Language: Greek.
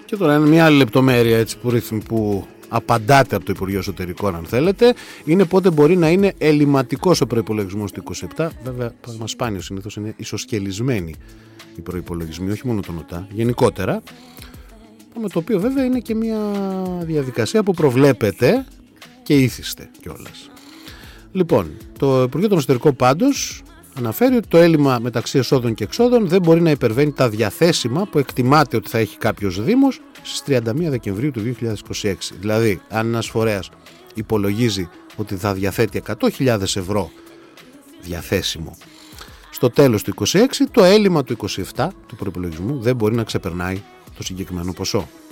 Και τώρα είναι μια άλλη λεπτομέρεια έτσι, που απαντάτε από το Υπουργείο Εσωτερικών, αν θέλετε, είναι πότε μπορεί να είναι ελληματικός ο προϋπολογισμός του 27. Βέβαια, πράγμα σπάνιο, συνήθως είναι ισοσκελισμένοι οι προϋπολογισμοί, όχι μόνο τον ΟΤΑ, γενικότερα. Με το οποίο βέβαια είναι και μια διαδικασία που προβλέπεται και ήθιστε κιόλας. Λοιπόν, το Υπουργείο των Εσωτερικών πάντως αναφέρει ότι το έλλειμμα μεταξύ εσόδων και εξόδων δεν μπορεί να υπερβαίνει τα διαθέσιμα που εκτιμάται ότι θα έχει κάποιος Δήμος στις 31 Δεκεμβρίου του 2026. Δηλαδή, αν ένας φορέας υπολογίζει ότι θα διαθέτει 100.000 ευρώ διαθέσιμο στο τέλος του 2026, το έλλειμμα του 27 του προϋπολογισμού δεν μπορεί να ξεπερνάει το συγκεκριμένο ποσό.